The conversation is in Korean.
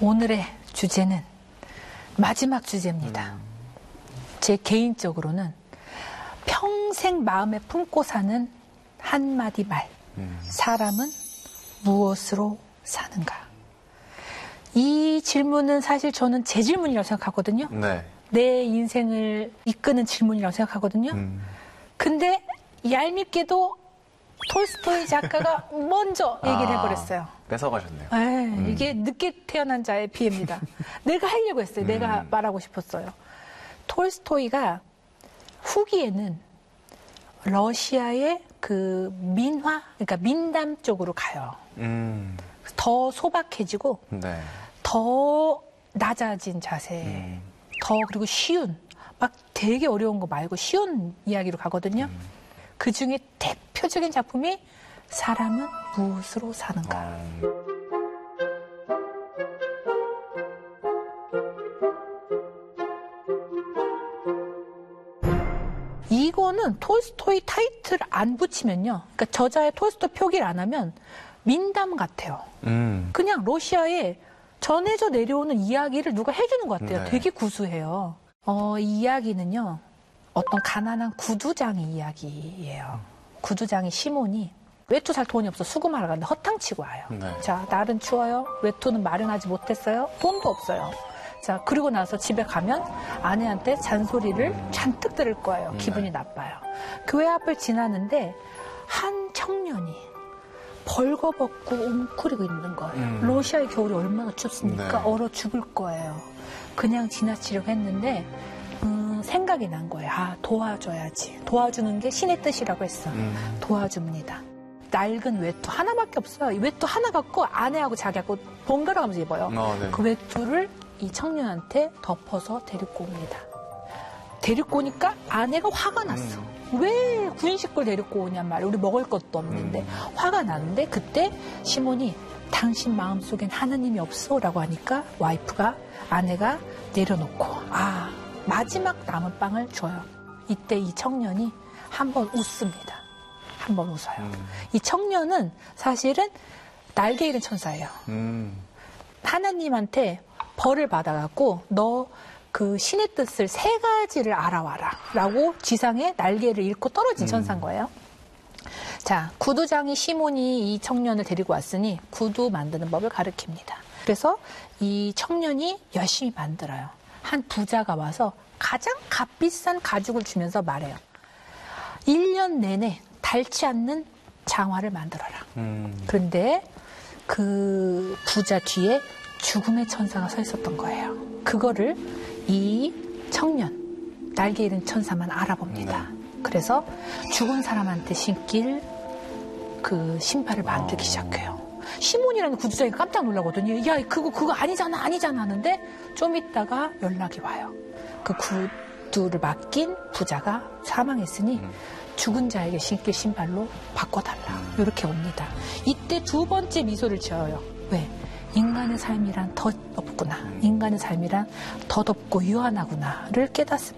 오늘의 주제는 마지막 주제입니다. 제 개인적으로는 평생 마음에 품고 사는 한마디 말. 사람은 무엇으로 사는가? 이 질문은 사실 저는 제 질문이라고 생각하거든요. 네. 내 인생을 이끄는 질문이라고 생각하거든요. 근데 얄밉게도 톨스토이 작가가 먼저 얘기를 해버렸어요. 뺏어가셨네요. 네, 이게 늦게 태어난 자의 피해입니다. 내가 하려고 했어요. 내가 말하고 싶었어요. 톨스토이가 후기에는 러시아의 그 민화, 그러니까 민담 쪽으로 가요. 더 소박해지고, 네. 더 낮아진 자세, 더 그리고 쉬운, 막 되게 어려운 거 말고 쉬운 이야기로 가거든요. 그 중에 대표적인 작품이 사람은 무엇으로 사는가. 이거는 톨스토이 타이틀 안 붙이면요. 그러니까 저자의 톨스토이 표기를 안 하면 민담 같아요. 그냥 러시아에 전해져 내려오는 이야기를 누가 해주는 것 같아요. 네. 되게 구수해요. 이 이야기는요. 어떤 가난한 구두장의 이야기예요. 구두장이 시몬이 외투 살 돈이 없어 수금하러 갔는데 허탕치고 와요. 네. 자, 날은 추워요. 외투는 마련하지 못했어요. 돈도 없어요. 자, 그리고 나서 집에 가면 아내한테 잔소리를 잔뜩 들을 거예요. 기분이 나빠요. 교회 앞을 지나는데 한 청년이 벌거벗고 웅크리고 있는 거예요. 러시아의 겨울이 얼마나 춥습니까? 네. 얼어 죽을 거예요. 그냥 지나치려고 했는데 생각이 난 거예요. 아, 도와줘야지. 도와주는 게 신의 뜻이라고 했어. 도와줍니다. 낡은 외투 하나밖에 없어요. 이 외투 하나 갖고 아내하고 자기하고 번갈아 가면서 입어요. 네. 그 외투를 이 청년한테 덮어서 데리고 옵니다. 데리고 오니까 아내가 화가 났어. 왜 군식을 데리고 오냔 말이야. 우리 먹을 것도 없는데. 화가 났는데 그때 시몬이 당신 마음속엔 하느님이 없어 라고 하니까 와이프가 아내가 내려놓고 마지막 남은 빵을 줘요. 이때 이 청년이 한번 웃습니다. 한번 웃어요. 이 청년은 사실은 날개 잃은 천사예요. 하나님한테 벌을 받아갖고 너 그 신의 뜻을 3가지를 알아와라 라고 지상에 날개를 잃고 떨어진 천사인 거예요. 자, 구두장이 시몬이 이 청년을 데리고 왔으니 구두 만드는 법을 가르칩니다. 그래서 이 청년이 열심히 만들어요. 한 부자가 와서 가장 값비싼 가죽을 주면서 말해요. 1년 내내 닳지 않는 장화를 만들어라. 그런데 그 부자 뒤에 죽음의 천사가 서 있었던 거예요. 그거를 이 청년, 날개 잃은 천사만 알아봅니다. 그래서 죽은 사람한테 신길 그 신발을 만들기 시작해요. 시몬이라는 구두장이 깜짝 놀라거든요. 야, 그거 아니잖아 하는데 좀 있다가 연락이 와요. 그 구두를 맡긴 부자가 사망했으니 죽은 자에게 신길 신발로 바꿔달라. 이렇게 옵니다. 이때 2번째 미소를 지어요. 왜? 인간의 삶이란 더 없구나. 인간의 삶이란 더 덥고 유한하구나를 깨닫습니다.